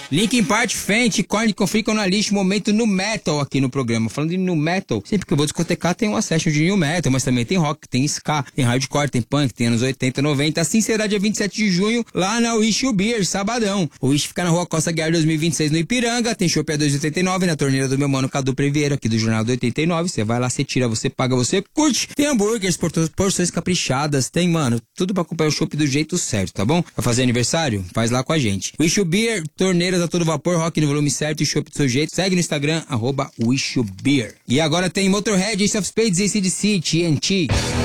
Linkin Park, Fenty, Korn, Conflict, Analyst, momento no metal aqui no programa. Falando de no metal, sempre que eu vou discotecar tem uma session de new metal, mas também tem rock, tem ska, tem hardcore, tem punk, tem anos 80, 90. Assim será dia 27 de junho, lá na Wish You Beer, sabadão. O Wish fica na rua Costa Guiar 2026 no Ipiranga, tem chopp a 2,89 na torneira do meu mano Cadu Preveiro, aqui do Jornal do 89. Você vai lá, você tira, você paga, você curte. Tem hambúrgueres, porções caprichadas, tem, mano, tudo pra acompanhar o chopp do jeito certo, tá bom? Vai fazer aniversário? Faz lá com a gente. Wish You Beer, torneiras a todo vapor, rock no volume certo e chopp do seu jeito. Segue no Instagram, @WishYouBeer. E agora tem Motorhead, Ace of Spades, AC/DC, TNT.